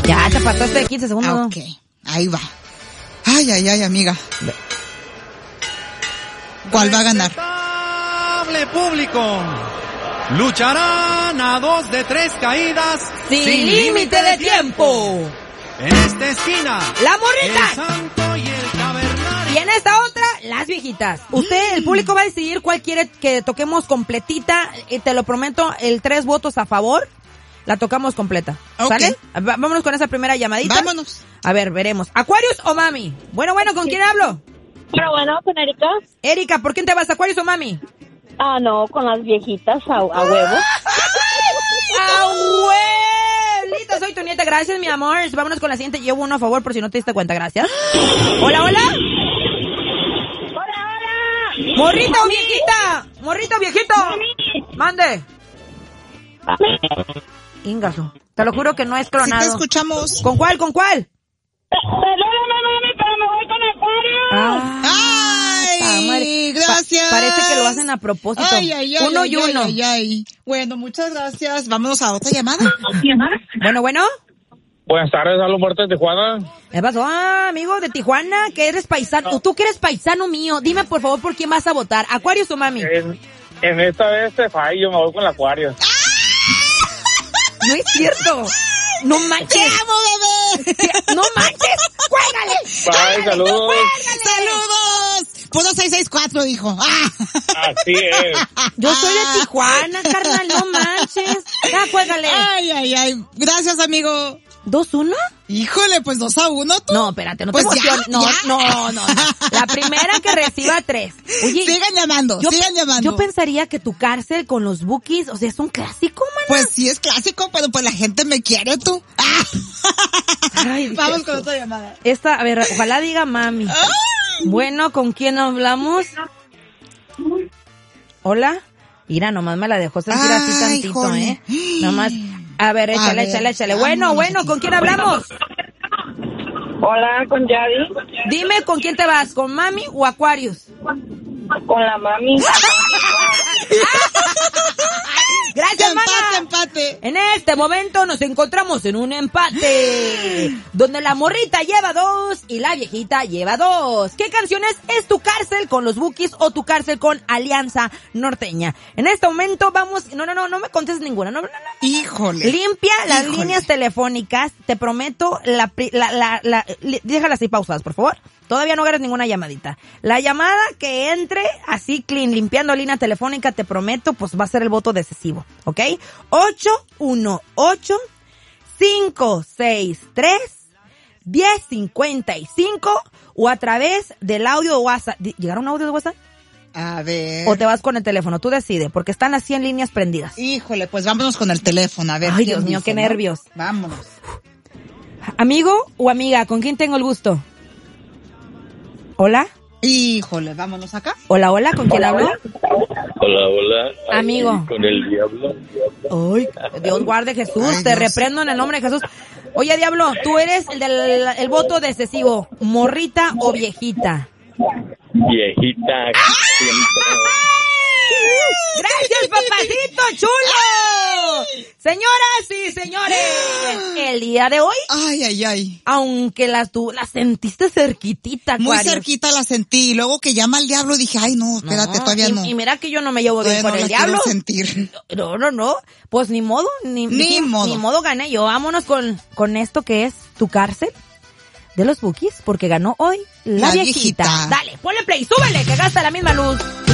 Ya te pasaste de 15 segundos. Ok, ahí va. Ay, ay, ay, amiga. ¿Cuál va a ganar? Respetable público. Lucharán a 2 de 3 caídas Sin límite de tiempo. En esta esquina, La morrita. el santo y el cavernario. Y en esta otra, las viejitas. Usted, el público va a decidir cuál quiere que toquemos completita. Y te lo prometo, el 3 votos a favor, la tocamos completa. Ok. ¿Sale? Vámonos con esa primera llamadita. Vámonos. A ver, veremos. ¿Aquarius o Mami? Bueno, ¿con quién hablo? Pero bueno, con Erika. Erika, ¿por quién te vas? ¿Aquarius o Mami? Ah, no, con las viejitas a huevo. ¡Abuelita! Soy tu nieta, gracias, mi amor. Vámonos con la siguiente. Llevo uno a favor por si no te diste cuenta, gracias. Hola, hola. ¡Hola! ¿Morrita o viejita? ¿Morrita o viejito? Mande. Ingaso. Te lo juro que no es Sí clonado. te escuchamos. ¿Con cuál? Perdóname, mami, pero me voy con Acuario. Ay, gracias. Parece que lo hacen a propósito. Ay, ay, ay. Uno ay, y uno. Ay, ay. Bueno, muchas gracias. Vámonos a otra llamada. Bueno. Buenas tardes, hablo Muerte de Tijuana. ¿Qué pasó? Amigo de Tijuana, que eres paisano. Tú que eres paisano mío. Dime, por favor, ¿por quién vas a votar? ¿Aquarius o Mami? En esta vez te fallo, me voy con el Acuario. No es cierto. No manches. ¡Te amo, bebé! No manches. ¡Cuélgale! Bye, saludos. ¡Saludos! Puro 664, dijo. Así es. Yo soy de Tijuana, carnal, no manches. Ya, cuélgale. Ay, ay, ay. Gracias, amigo. ¿2-1? Híjole, pues 2-1 tú. No, espérate, no Pues te ya, emociones. ya. No. La primera que reciba 3. Oye, Sigan llamando, sigan llamando. Yo pensaría que tu cárcel con los Bookies, o sea, es un clásico, man. Pues sí es clásico, pero pues la gente me quiere, tú. Ay, Vamos dije, con otra llamada. esta, a ver, ojalá diga Mami. Bueno, ¿con quién hablamos? Hola. Mira, nomás me la dejó sentir así Ay, tantito, jole. Nomás. A ver, échale. Bueno, ¿con quién hablamos? Hola, con Yadi. Dime, ¿con quién te vas? ¿Con Mami o Aquarius? Con la mami. Gracias, mana. Empate. En este momento nos encontramos en un empate, donde la morrita lleva 2 y la viejita lleva 2. ¿Qué canciones es tu cárcel con los Bookies o tu cárcel con Alianza Norteña? En este momento vamos... No me contestes ninguna. No. Híjole. Limpia las Híjole. líneas telefónicas. Te prometo, déjalas ahí pausadas, por favor. Todavía no agarres ninguna llamadita. La llamada que entre así clean, limpiando línea telefónica, te prometo, pues va a ser el voto decisivo, ¿ok? 818-563-1055 o a través del audio de WhatsApp. ¿Llegaron audio de WhatsApp? A ver. ¿O te vas con el teléfono? Tú decides, porque están así en líneas prendidas. Híjole, pues vámonos con el teléfono, a ver. Ay, quién Dios mío, dice, qué ¿no? nervios. Vámonos. ¿Amigo o amiga? ¿Con quién tengo el gusto? ¿Hola? Híjole, vámonos acá. Hola, ¿con quién hablo? Hola. Amigo. Con el diablo. Ay, Dios guarde Jesús, Ay, te Dios. reprendo en el nombre de Jesús. Oye, diablo, tú eres el voto decisivo, morrita o viejita. Viejita. Siempre. ¡Gracias, papacito chulo! Señoras y señores, el día de hoy, Ay. aunque tú la sentiste cerquitita, Muy Aquarius. cerquita la sentí. Y luego que llama al diablo dije, ay, no, espérate, todavía no. Y mira que yo no me llevo bien Todavía con no el la diablo. quiero sentir. No. Pues ni modo. Ni modo. Ni modo gané yo. Vámonos con esto que es tu cárcel de los Bookies, porque ganó hoy la La viejita. viejita. Dale, ponle play, súbele, que gasta la misma luz.